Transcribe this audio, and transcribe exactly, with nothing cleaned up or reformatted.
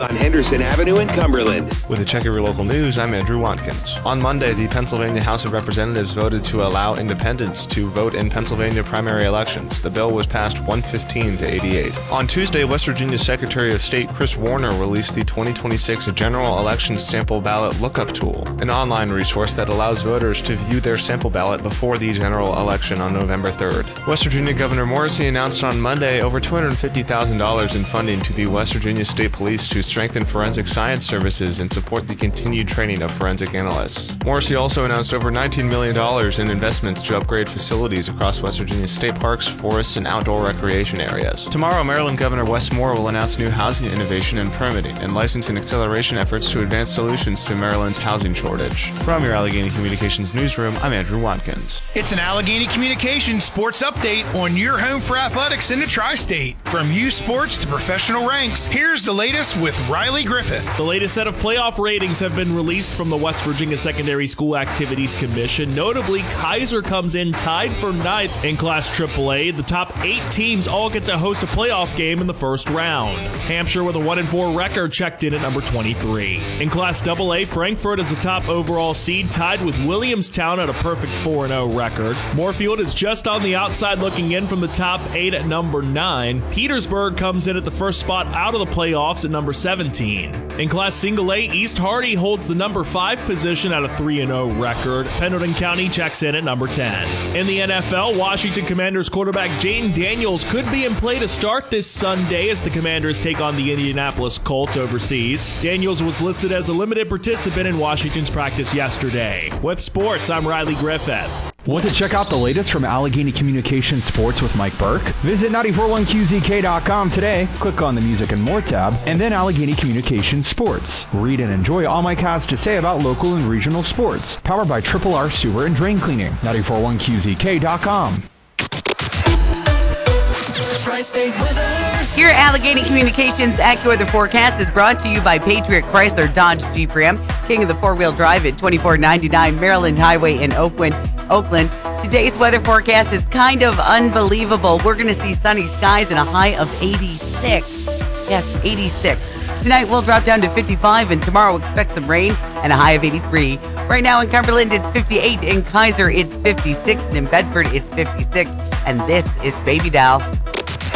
on Henderson Avenue in Cumberland. With a check of your local news, I'm Andrew Watkins. On Monday, the Pennsylvania House of Representatives voted to allow independents to vote in Pennsylvania primary elections. The bill was passed one fifteen to eighty-eight. On Tuesday, West Virginia Secretary of State Chris Warner released the twenty twenty-six General Elections Sample Ballot Lookup Tool, an online resource that allows voters to view their sample ballot before the general election on November third. West Virginia Governor Morrisey announced on Monday over two hundred fifty thousand dollars in funding to the West Virginia State Police to strengthen forensic science services and support the continued training of forensic analysts. Morrisey also announced over nineteen million dollars in investments to upgrade facilities across West Virginia's state parks, forests, and outdoor recreation areas. Tomorrow, Maryland Governor Wes Moore will announce new housing innovation and permitting and licensing acceleration efforts to advance solutions to Maryland's housing shortage. From your Allegheny Communications newsroom, I'm Andrew Watkins. It's an Allegheny Communications sports update on your home for athletics in the tri-state. From youth sports to professional ranks, here's the latest with Riley Griffith. The latest set of playoff ratings have been released from the West Virginia Secondary School Activities Commission. Notably, Kaiser comes in tied for ninth in Class triple A. The top eight teams all get to host a playoff game in the first round. Hampshire, with a one and four record, checked in at number twenty-three. In Class double A, Frankfort is the top overall seed, tied with Williamstown at a perfect four and oh record. Moorfield is just on the outside looking in from the top eight at number nine. Petersburg comes in at the first spot out of the playoffs at number seventeen. In Class Single A, East Hardy holds the number five position at a three and oh record. Pendleton County checks in at number ten. In the N F L, Washington Commanders quarterback Jaden Daniels could be in play to start this Sunday as the Commanders take on the Indianapolis Colts overseas. Daniels was listed as a limited participant in Washington's practice yesterday. With sports, I'm Riley Griffith. Want to check out the latest from Allegheny Communications Sports with Mike Burke? Visit nine four one Q Z K dot com today, click on the Music and More tab, and then Allegheny Communications Sports. Read and enjoy all Mike has to say about local and regional sports. Powered by Triple R Sewer and Drain Cleaning. nine four one Q Z K dot com. Your Allegheny Communications AccuWeather forecast is brought to you by Patriot Chrysler Dodge Jeep Ram, king of the four-wheel drive at twenty-four ninety-nine Maryland Highway in Oakland. Oakland. Today's weather forecast is kind of unbelievable. We're going to see sunny skies and a high of eighty-six. Yes, eighty-six. Tonight we'll drop down to fifty-five, and tomorrow we'll expect some rain and a high of eighty-three. Right now in Cumberland, it's fifty-eight. In Kaiser, it's fifty-six. And in Bedford, it's fifty-six. And this is Baby Doll.